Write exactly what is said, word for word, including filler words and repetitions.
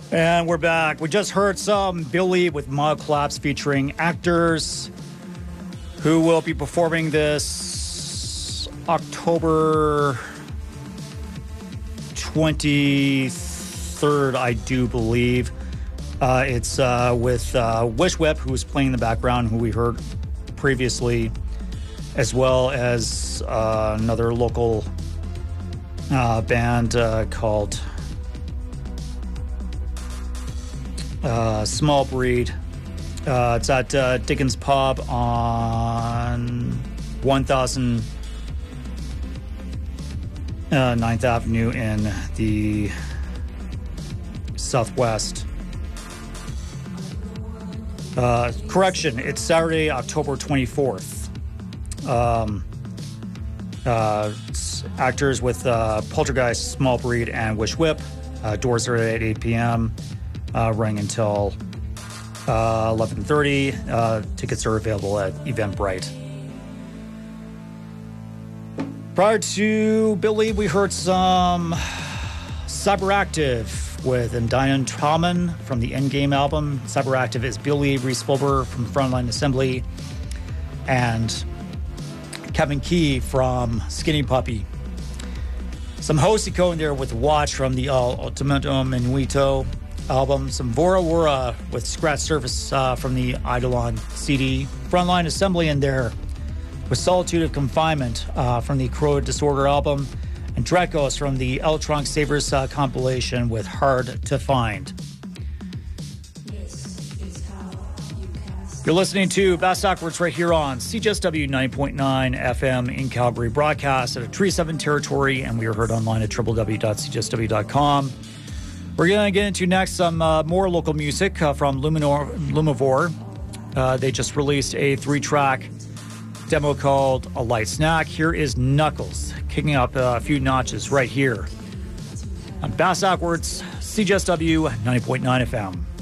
And we're back. We just heard some Billy with Mod Collapse featuring actors who will be performing this October twenty-third, I do believe. Uh, it's uh, with uh, Wish Whip, who was playing in the background, who we heard previously, as well as uh, another local uh, band uh, called uh, Small Breed. Uh, it's at uh, Dickens Pub on one thousand uh, ninth Avenue in the Southwest. Uh, correction, it's Saturday, October twenty-fourth. Um, uh, it's actors with uh, Poltergeist, Small Breed, and Wish Whip. Uh, doors are at eight p.m., uh, running until uh, eleven thirty. Uh, tickets are available at Eventbrite. Prior to Billy, we heard some Cyberactive with Indian Traman from the Endgame album. Cyberactive is Billy Reese-Fulber from Frontline Assembly and Kevin Key from Skinny Puppy. Some Hosiko in there with Watch from the uh, Ultimatum Inuito album. Some Vora Wora with Scratch Surface uh, from the Eidolon C D. Frontline Assembly in there with Solitude of Confinement uh, from the Corroded Disorder album. And Drekos from the Electronic Savers uh, compilation with Hard to Find. You're listening to Bass Backwards right here on C J S W ninety point nine F M in Calgary, broadcast at a Treaty seven territory, and we are heard online at w w w dot c j s w dot com. We're going to get into next some uh, more local music uh, from Luminor, Lumivore. Uh, they just released a three-track demo called A Light Snack. Here is Knuckles, kicking up uh, a few notches right here on Bass Backwards, C J S W ninety point nine F M.